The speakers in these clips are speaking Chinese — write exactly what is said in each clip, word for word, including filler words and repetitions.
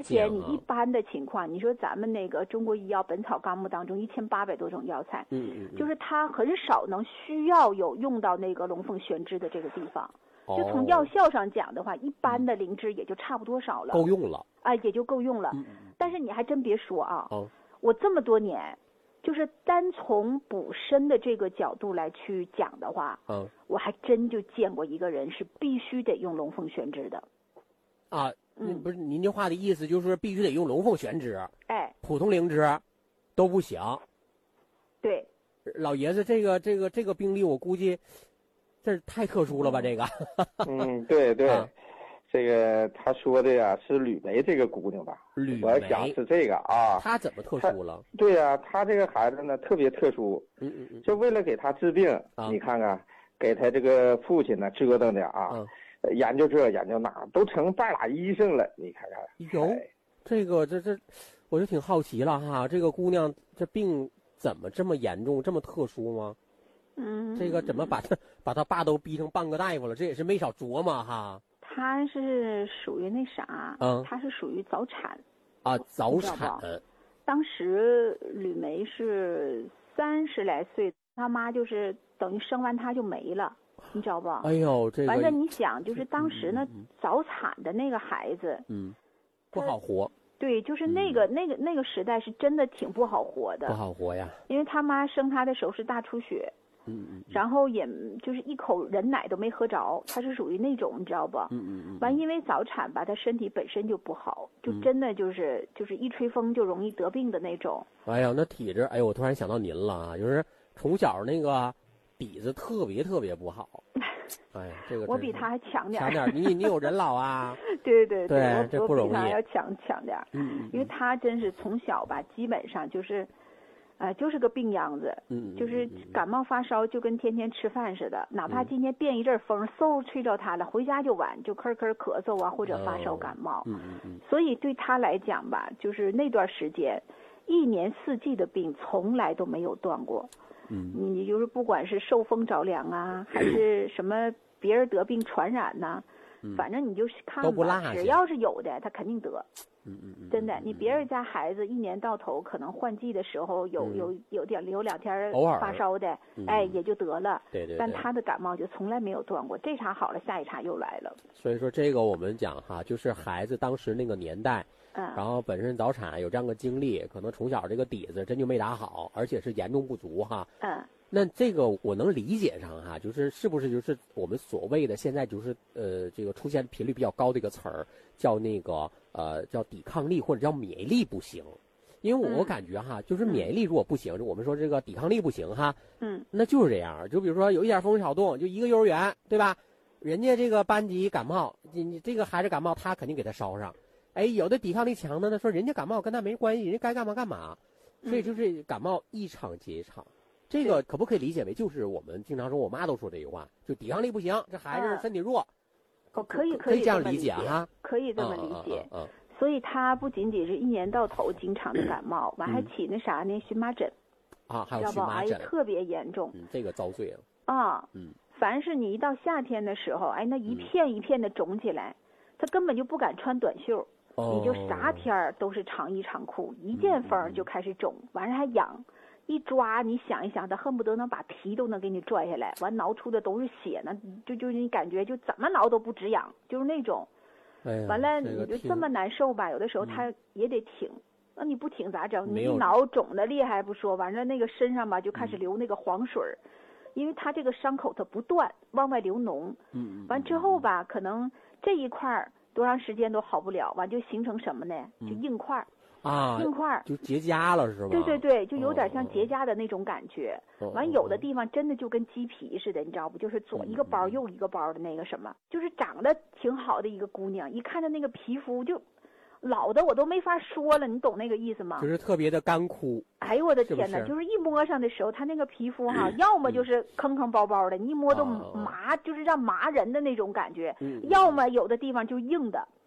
且你一般的情况，你说咱们那个中国医药本草纲目当中一千八百多种药材， 嗯嗯， 就是它很少能需要有用到那个龙凤玄芝的这个地方。就从药效上讲的话，一般的灵芝也就差不多少了， 够用了啊，也就够用了。 嗯、 但是你还真别说啊， 哦、 我这么多年，就是单从补身的这个角度来去讲的话， 嗯， 我还真就见过一个人是必须得用龙凤玄芝的。 啊，嗯，不是您这话的意思，就是必须得用龙凤玄芝， 哎， 普通灵芝都不行。 对， 老爷子，这个这个这个病例，我估计。这太特殊了吧？这个， 嗯，对对， 啊、 这个他说的呀是吕梅这个姑娘吧？ 吕梅， 我想是这个啊。 她怎么特殊了？ 对呀、啊，她这个孩子呢特别特殊， 嗯嗯嗯， 就为了给他治病， 啊、 你看看，给他这个父亲呢折腾的啊， 嗯、 研究这研究那，都成半拉医生了，你看看。 有、 哎、 这个这这，我就挺好奇了哈，这个姑娘这病怎么这么严重，这么特殊吗？ 嗯， 这个怎么把他把他爸都逼成半个大夫了？这也是没少琢磨哈。 他是属于那啥， 嗯， 他是属于早产啊，早产。 当时吕梅是三十来岁，他妈就是等于生完他就没了，你知道不？ 哎呦，这个。 完了，你想，就是当时呢， 嗯嗯、 早产的那个孩子， 嗯，不好活。 对，就是那个、嗯、那个那个时代是真的挺不好活的， 不好活呀。 因为他妈生他的时候是大出血。 嗯嗯， 然后也就是一口人奶都没喝着，他是属于那种，你知道不？ 嗯嗯嗯。 完，因为早产吧，他身体本身就不好，就真的就是、嗯、就是一吹风就容易得病的那种。 哎呀，那体质，哎呦，我突然想到您了啊，就是从小那个底子特别特别不好。哎呀，这个我比他还强点。 强点，你你有人老啊？ 对对对， 我这不容易。 我比他要强强点。 嗯， 因为他真是从小吧，基本上就是。呃，就是个病秧子， 嗯， 就是感冒发烧，就跟天天吃饭似的。哪怕今天变一阵风，嗖吹着他了，回家就晚，就咳咳咳嗽啊，或者发烧感冒。 嗯嗯嗯。 所以对他来讲吧，就是那段时间，一年四季的病从来都没有断过。 嗯。 你就是不管是受风着凉啊，还是什么别人得病传染呐、 嗯， 反正你就是看都不落下， 只要是有的，他肯定得。 嗯嗯嗯， 真的，你别人家孩子一年到头可能换季的时候有、 嗯、 有有点有两天发烧的， 嗯、 哎也就得了。 对对对。 但他的感冒就从来没有断过，这茬好了，下一茬又来了。 所以说这个我们讲哈，就是孩子当时那个年代， 嗯， 然后本身早产有这样的经历，可能从小这个底子真就没打好，而且是严重不足哈。 嗯。 那这个我能理解上哈，就是是不是就是我们所谓的现在就是呃这个出现频率比较高的一个词儿，叫那个呃叫抵抗力或者叫免疫力不行，因为我感觉哈，就是免疫力如果不行，我们说这个抵抗力不行哈， 嗯， 那就是这样。就比如说有一点风吹草动，就一个幼儿园对吧？人家这个班级感冒，你你这个孩子感冒，他肯定给他捎上。哎，有的抵抗力强的呢，说人家感冒跟他没关系，人家该干嘛干嘛。所以就是感冒一场接一场。这个可不可以理解为就是我们经常说，我妈都说这句话，就抵抗力不行，这孩子身体弱。 哦，可以可以这样理解哈， 可以这么理解。 嗯， 所以他不仅仅是一年到头经常的感冒，完还起那啥呢，荨麻疹。 啊，还有荨麻疹， 哎，特别严重。 嗯，这个遭罪了。 啊， 嗯， 凡是你一到夏天的时候，哎，那一片一片的肿起来，他根本就不敢穿短袖，你就啥天都是长衣长裤，一见风就开始肿，完了还痒。一抓，你想一想，他恨不得能把皮都能给你拽下来，完挠出的都是血呢，就就你感觉就怎么挠都不止痒，就是那种。 哎、 完了你就这么难受吧，有的时候他也得挺，那、嗯、你不挺咋整？你一挠肿的厉害不说，完了那个身上吧就开始流那个黄水儿、嗯，因为他这个伤口它不断往外流脓。 嗯。 完之后吧，可能这一块多长时间都好不了，完就形成什么呢？就硬块。 嗯啊， 硬块就结痂了是吧？ 对对对，就有点像结痂的那种感觉。 哦、 完，有的地方真的就跟鸡皮似的，你知道不？就是左一个包、嗯、右一个包的那个什么，就是长得挺好的一个姑娘，一看到那个皮肤就老的我都没法说了，你懂那个意思吗？ 就是特别的干枯。 哎呦我的天哪！ 是是就是一摸上的时候，她那个皮肤哈，嗯、要么就是坑坑包包的，你一摸都麻，哦、就是让麻人的那种感觉； 嗯、 要么有的地方就硬的。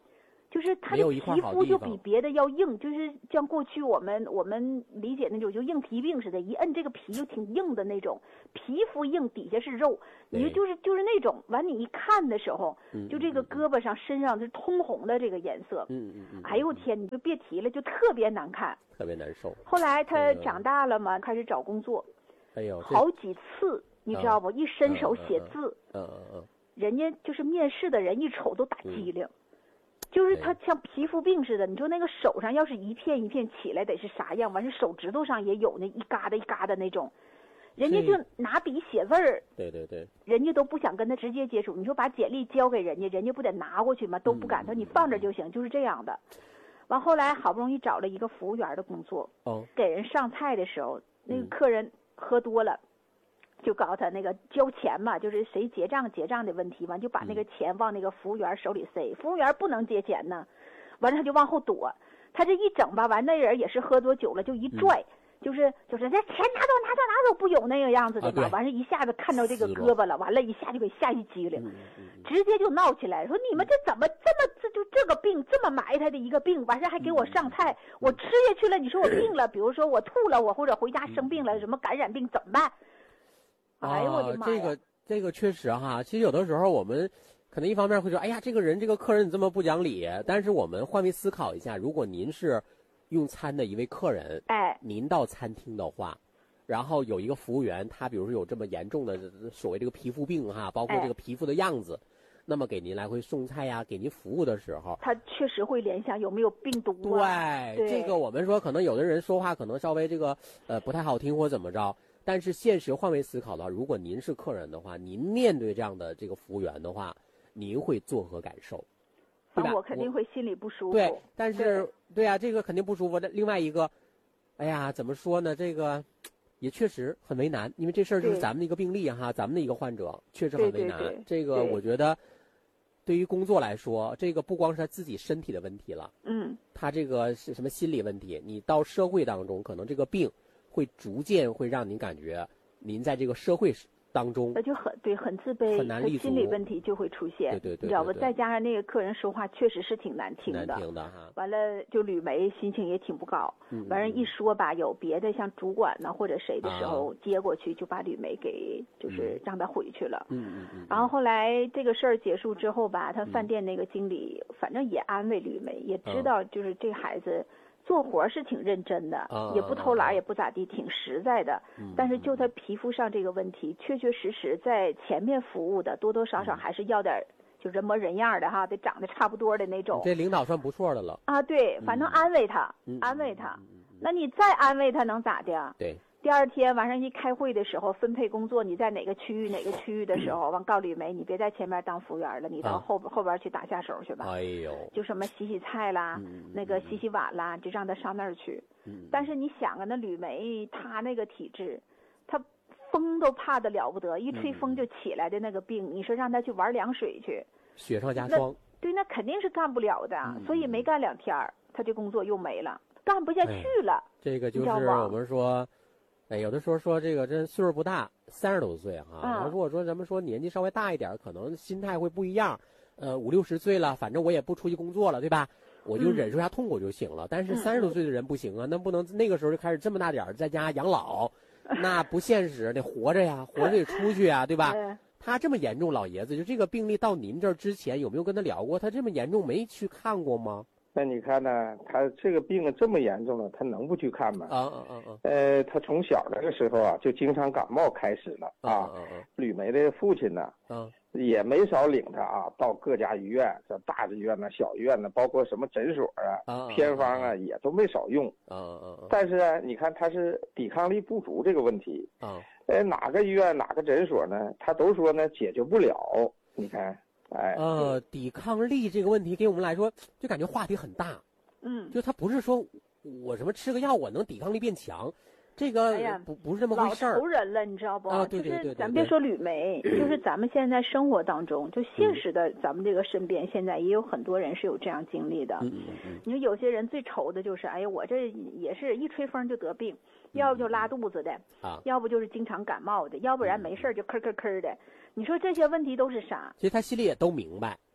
就是他的皮肤就比别的要硬，就是像过去我们我们理解那种就硬皮病似的，一摁这个皮就挺硬的那种，皮肤硬底下是肉，你就就是就是那种，完你一看的时候，就这个胳膊上身上是通红的这个颜色， 嗯嗯嗯， 哎呦天，你就别提了，就特别难看， 特别难受。 后来他长大了嘛，开始找工作， 哎呦， 好几次你知道不？一伸手写字， 嗯嗯嗯， 人家就是面试的人一瞅都打机灵。就是他像皮肤病似的，你说那个手上要是一片一片起来得是啥样？完事手指头上也有那一疙瘩一疙瘩那种，人家就拿笔写字儿， 对对对， 人家都不想跟他直接接触。你说把简历交给人家，人家不得拿过去吗？都不敢，他说你放这就行，就是这样的。完后来好不容易找了一个服务员的工作， 哦， 给人上菜的时候，那个客人喝多了。就告诉他那个交钱嘛，就是谁结账结账的问题，完就把那个钱往那个服务员手里塞，服务员不能接钱呢，完了他就往后躲，他这一整吧，完那人也是喝多酒了，就一拽，嗯、就是就是这钱拿走拿走拿走，不有那个样子的嘛，啊、完事一下子看到这个胳膊了，完了一下就给吓一激灵，嗯嗯嗯、直接就闹起来，说你们这怎么这么这就这个病这么埋汰的一个病，完事还给我上菜，嗯、我吃下去了，你说我病了，比如说我吐了，我或者回家生病了，什么感染病怎么办？哎呦我的妈呀！ 这个这个确实哈，其实有的时候我们可能一方面会说，哎呀，这个人这个客人你这么不讲理，但是我们换位思考一下，如果您是用餐的一位客人， 哎， 您到餐厅的话，然后有一个服务员，他比如说有这么严重的所谓这个皮肤病哈，包括这个皮肤的样子，哎、那么给您来回送菜呀，给您服务的时候， 他确实会联想有没有病毒啊？ 对，对这个我们说可能有的人说话可能稍微这个呃不太好听或怎么着。但是现实换位思考的话，如果您是客人的话，您面对这样的这个服务员的话，您会作何感受？对吧？ 我肯定会心里不舒服。 对，但是对呀、啊，这个肯定不舒服。另外一个，哎呀，怎么说呢？这个也确实很为难，因为这事儿就是咱们的一个病例哈，咱们的一个患者确实很为难。 对对对这个我觉得，对于工作来说，这个不光是他自己身体的问题了， 嗯， 他这个是什么心理问题？你到社会当中，可能这个病。会逐渐会让您感觉，您在这个社会当中， 那就很对，很自卑， 很难立足， 心理问题就会出现。 对对 对, 对, 对， 你知道吧？再加上那个客人说话确实是挺难听的， 难听的哈。 完了，就吕梅心情也挺不高。嗯、完了，一说吧，有别的像主管呢或者谁的时候、啊、接过去，就把吕梅给就是让他回去了。 嗯嗯嗯。 然后后来这个事儿结束之后吧，他饭店那个经理、嗯、反正也安慰吕梅，也知道就是这孩子。做活是挺认真的， 啊、 也不偷懒，也不咋地，挺实在的。 嗯、 但是就他皮肤上这个问题，确确实实在前面服务的多多少少还是要点就人模人样的哈，得长得差不多的那种。 这领导算不错的了啊，对，反正安慰他， 嗯、 安慰他。 嗯、 那你再安慰他能咋的？ 对。 第二天晚上一开会的时候，分配工作，你在哪个区域哪个区域的时候，完告吕梅，你别在前面当服务员了，你到后、啊、后边去打下手去吧。 哎呦， 就什么洗洗菜啦， 嗯、 那个洗洗碗啦，就让他上那儿去。 嗯、 但是你想啊，那吕梅她那个体质，她风都怕得了不得，一吹风就起来的那个病，嗯、你说让她去玩凉水去， 雪上加霜。 对，那肯定是干不了的， 嗯、 所以没干两天，他这工作又没了，干不下去了。 哎、这个就是我们说。哎，有的时候说这个真岁数不大，三十多岁哈。 嗯、 如果说咱们说年纪稍微大一点，可能心态会不一样。呃，五六十岁了，反正我也不出去工作了，对吧？我就忍受下痛苦就行了。嗯、但是三十多岁的人不行啊，那不能那个时候就开始这么大点儿在家养老，那不现实，得活着呀，活着得出去呀，对吧？ 嗯、 他这么严重，老爷子就这个病例到您这儿之前有没有跟他聊过？他这么严重没去看过吗？ 那你看呢？他这个病这么严重了，他能不去看吗？ 啊啊啊啊！ 呃，他从小那个时候啊，就经常感冒开始了啊。 啊啊吕梅的父亲呢， 啊， 也没少领他啊，到各家医院，这大医院呢、小医院呢，包括什么诊所啊、 啊偏方啊，也都没少用。 啊啊啊！ 但是啊，你看他是抵抗力不足这个问题啊， 呃，哪个医院、哪个诊所呢，他都说呢解决不了。你看。哎， 呃，抵抗力这个问题给我们来说，就感觉话题很大。 嗯， 就他不是说我什么吃个药我能抵抗力变强，这个不、哎、不是这么回事儿。 老仇人了，你知道不？ 啊，对对对对。 就是咱别说吕梅，就是咱们现在生活当中，就现实的，咱们这个身边现在也有很多人是有这样经历的。 嗯嗯嗯。 你说有些人最愁的就是，哎呀，我这也是一吹风就得病，要不就拉肚子的， 啊， 要不就是经常感冒的，要不然没事就咳咳咳的。你说这些问题都是啥？ 其实他心里也都明白。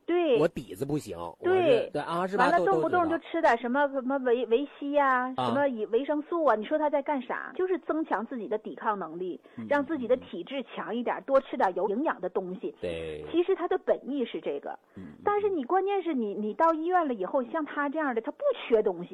对， 我底子不行， 对对啊，是吧？ 完了动不动就就吃点什么什么维维 C 呀、 啊， 什么以维生素啊，你说他在干啥？就是增强自己的抵抗能力， 嗯、 让自己的体质强一点，多吃点有营养的东西。 对， 其实他的本意是这个， 嗯、 但是你关键是你你到医院了以后，像他这样的，他不缺东西。